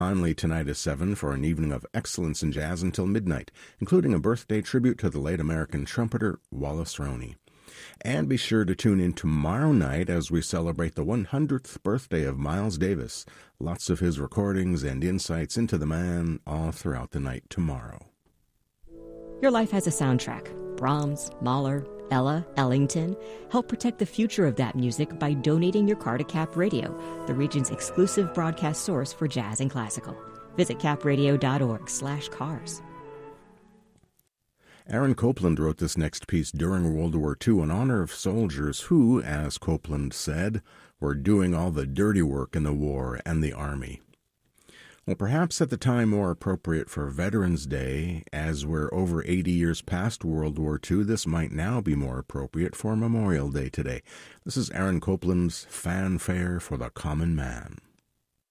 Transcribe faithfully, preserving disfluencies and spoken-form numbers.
Only tonight is seven for an evening of excellence in jazz until midnight, including a birthday tribute to the late American trumpeter Wallace Roney. And be sure to tune in tomorrow night as we celebrate the one hundredth birthday of Miles Davis. Lots of his recordings and insights into the man all throughout the night tomorrow. Your life has a soundtrack. Brahms, Mahler, Ella, Ellington. Help protect the future of that music by donating your car to Cap Radio, the region's exclusive broadcast source for jazz and classical. Visit capradio.org slash cars. Aaron Copland wrote this next piece during World War Two in honor of soldiers who, as Copland said, were doing all the dirty work in the war and the army. Well, perhaps at the time more appropriate for Veterans Day, as we're over eighty years past World War Two, this might now be more appropriate for Memorial Day today. This is Aaron Copland's Fanfare for the Common Man.